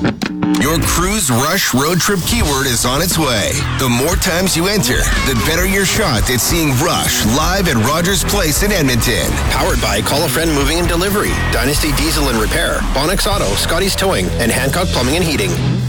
Your Cruise Rush road trip keyword is on its way. The more times you enter, the better your shot at seeing Rush live at Rogers Place in Edmonton. Powered by Call a Friend Moving and Delivery, Dynasty Diesel and Repair, Bonix Auto, Scotty's Towing, and Hancock Plumbing and Heating.